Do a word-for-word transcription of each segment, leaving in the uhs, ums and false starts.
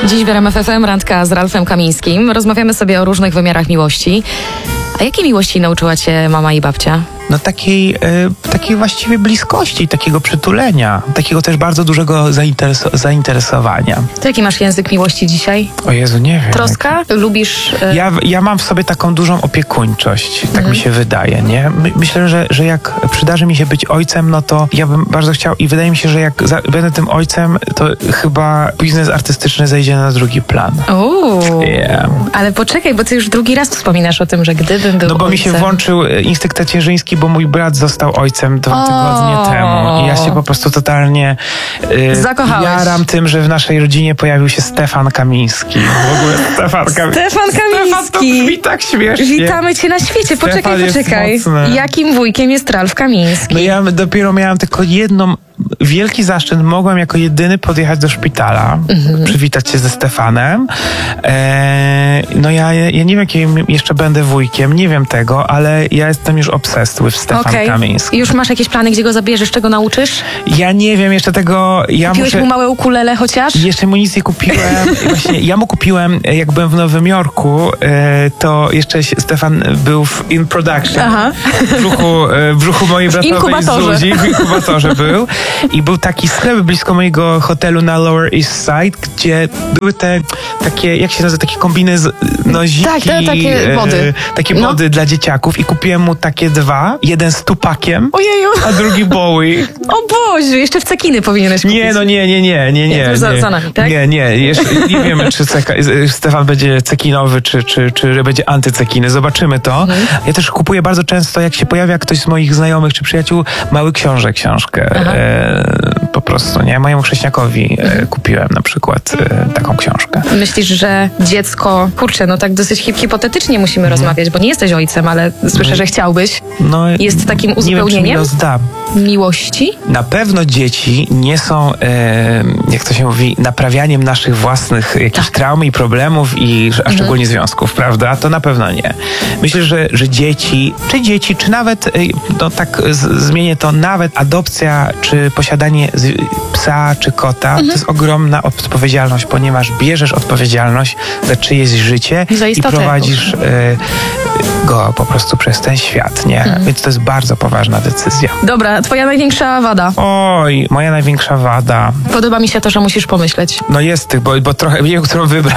Dziś w R M F F M randka z Ralfem Kamińskim. Rozmawiamy sobie o różnych wymiarach miłości. A jakiej miłości nauczyła cię mama i babcia? No takiej, e, takiej właściwie bliskości, takiego przytulenia, takiego też bardzo dużego zaintereso- zainteresowania. To jaki masz język miłości dzisiaj? O Jezu, nie wiem. Troska? Lubisz... E... Ja, ja mam w sobie taką dużą opiekuńczość, tak mhm. mi się wydaje, nie? My, myślę, że, że jak przydarzy mi się być ojcem, no to ja bym bardzo chciał i wydaje mi się, że jak za, będę tym ojcem, to chyba biznes artystyczny zejdzie na drugi plan. Uuu, yeah. Ale poczekaj, bo ty już drugi raz wspominasz o tym, że gdybym był No bo ojcem... mi się włączył instynkt tacierzyński, bo mój brat został ojcem dwa o. tygodnie temu i ja się po prostu totalnie yy, Zakochałeś. jaram tym, że w naszej rodzinie pojawił się Stefan Kamiński. W ogóle Stefan Kamiński. Stefan Kamiński. Stefan, to brzmi tak śmiesznie. Witamy cię na świecie. Stefan Poczekaj, jest poczekaj. mocny. Jakim wujkiem jest Ralf Kamiński? No ja dopiero miałam tylko jedną wielki zaszczyt, mogłem jako jedyny podjechać do szpitala, mhm. przywitać się ze Stefanem. Eee, no ja, ja nie wiem, jakim jeszcze będę wujkiem, nie wiem tego, ale ja jestem już obsessed with Stefan okay. Kamiński. Już masz jakieś plany, gdzie go zabierzesz, czego nauczysz? Ja nie wiem jeszcze tego. Ja Kupiłeś muszę... mu małe ukulele chociaż? Jeszcze mu nic nie kupiłem. Właśnie ja mu kupiłem, jak byłem w Nowym Jorku, to jeszcze Stefan był w in production. Aha. W brzuchu, w brzuchu mojej bratowej Zuzi, w inkubatorze był. I był taki sklep blisko mojego hotelu na Lower East Side, gdzie były te takie, jak się nazywa, takie kombiny z noziki. Tak, te, takie body. E, takie no. body dla dzieciaków i kupiłem mu takie dwa. Jeden z Tupakiem, Ojeju. a drugi Bowie. O Boże, jeszcze w cekiny powinieneś kupić. Nie, no nie, nie, nie, nie, nie. Nie, to już za, za nami, tak? Nie, nie, jeszcze nie wiemy, czy ceka, Stefan będzie cekinowy, czy, czy, czy będzie antycekiny. Zobaczymy to. Mhm. Ja też kupuję bardzo często, jak się pojawia ktoś z moich znajomych czy przyjaciół, Mały Książę książkę. E, po prostu, nie? Mojemu chrześniakowi e, kupiłem na przykład e, taką książkę. Myślisz, że dziecko, kurczę, no tak dosyć hip- hipotetycznie musimy mhm. rozmawiać, bo nie jesteś ojcem, ale słyszę, że chciałbyś. No, jest takim uzupełnieniem nie wiem, czy mi zdam. miłości? Na pewno dzieci nie są, e, jak to się mówi, naprawianiem naszych własnych jakichś tak. traum i problemów, i, a szczególnie mhm. związków, prawda? To na pewno nie. Myślę, że, że dzieci, czy dzieci, czy nawet, no tak z, zmienię to, nawet adopcja, czy posiadanie z, psa, czy kota, mhm. to jest ogromna odpowiedzialność, ponieważ bierzesz odpowiedzialność za czyjeś życie i prowadzisz e, go po prostu przez ten świat, nie? Mhm. Więc to jest bardzo poważna decyzja. Dobra, twoja największa wada? Oj, moja największa wada. Podoba mi się to, że musisz pomyśleć. No jest tych, bo, bo trochę wiem, którą wybrać.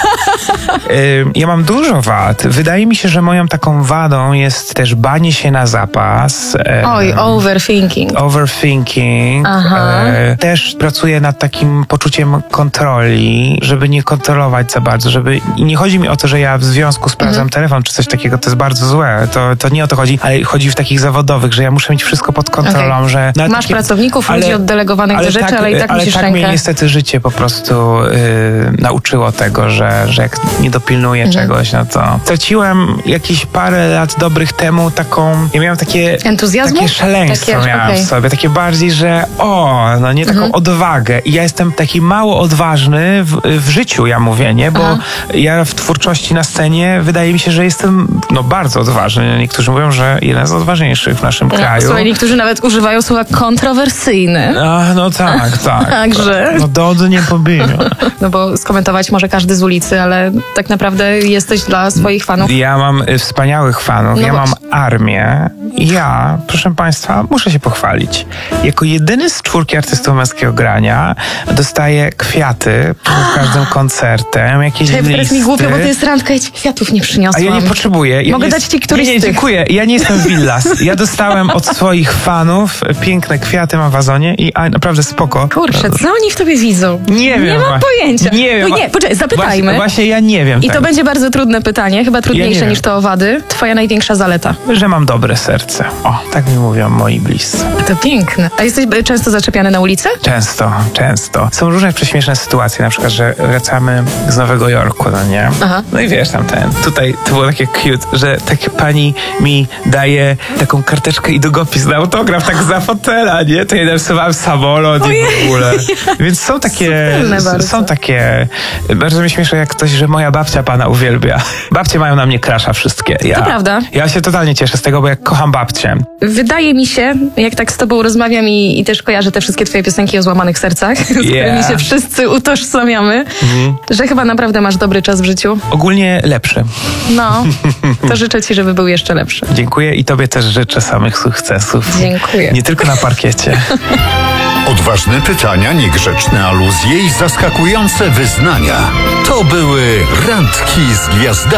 y, ja mam dużo wad. Wydaje mi się, że moją taką wadą jest też banie się na zapas. Y, Oj, overthinking. Overthinking. Y, też pracuję nad takim poczuciem kontroli, żeby nie kontrolować za bardzo, żeby... I nie chodzi mi o to, że ja w związku sprawdzam mhm. telefon, czy coś takiego, to jest bardzo złe. To, to nie o to chodzi, ale chodzi w takich zawodowych, że ja muszę mieć wszystko pod kontrolą, okay. że... Masz takie, pracowników, ale, ludzi oddelegowanych do rzeczy, tak, ale i tak ale musisz tak rękę... mnie niestety życie po prostu yy, nauczyło tego, że, że jak nie dopilnuję mhm. czegoś, no to... Straciłem jakieś parę lat dobrych temu taką... Ja miałam takie... Entuzjazmu? Takie szaleństwo takie, miałam okay. w sobie. Takie bardziej, że o, no nie, taką mhm. odwagę. I ja jestem taki mało odważny w, w życiu, ja mówię, nie? Bo Aha. ja w twórczości na scenie wydaje mi się, że jestem no bardzo odważny. Niektórzy mówią, że jeden z odważniejszych w naszym no, kraju. Słuchaj, niektórzy nawet używają słowa kontrowersyjny. A, no tak, tak. Także. No dody nie pobiją. No bo skomentować może każdy z ulicy, ale tak naprawdę jesteś dla swoich fanów. Ja mam y, wspaniałych fanów, no ja mam armię i ja, proszę państwa, muszę się pochwalić. Jako jedyny z czwórki artystów męskiego grania dostaję kwiaty przed każdym koncertem, jakieś listy. Teraz mi głupio, bo to jest randka, ja ci kwiatów nie przyniosłam. A ja nie potrzebuję. Ja Mogę nie, dać ci któryś nie, nie, z tych. dziękuję. Ja nie jestem Villas. Ja dostałem od swoich fanów piękne kwiaty, mam w wazonie i a, naprawdę spoko. Kurczę, co oni w tobie widzą? Nie nie wiem. Nie mam pojęcia. Nie wiem. No nie, poczekaj, zapytajmy. Właśnie, właśnie ja nie wiem. I tak. to będzie bardzo trudne pytanie, chyba trudniejsze ja niż to o wady. Twoja największa zaleta? Że mam dobre serce. O, tak mi mówią moi bliscy. A to piękne. A jesteś często zaczepiany na ulicy? Często, często. Są różne prześmieszne sytuacje, na przykład, że wracamy z Nowego Jorku, no nie? Aha. No i wiesz, tam ten, tutaj to było takie cute, że takie pani mi daje taką karteczkę i długopis na autograf, tak za fotela, nie? To ja narysowałem samolot Ojej. i w ogóle. Więc są takie, są takie, bardzo mi śmieszy jak ktoś, że moja moja babcia pana uwielbia. Babcie mają na mnie crusha wszystkie. Ja, To prawda. Ja się totalnie cieszę z tego, bo ja kocham babcię. Wydaje mi się, jak tak z tobą rozmawiam i, i też kojarzę te wszystkie twoje piosenki o złamanych sercach, z którymi Yeah. się wszyscy utożsamiamy, Mhm. że chyba naprawdę masz dobry czas w życiu. Ogólnie lepszy. No, to życzę ci, żeby był jeszcze lepszy. Dziękuję i tobie też życzę samych sukcesów. Dziękuję. Nie tylko na parkiecie. Odważne pytania, niegrzeczne aluzje i zaskakujące wyznania. To były Randki z Gwiazdami.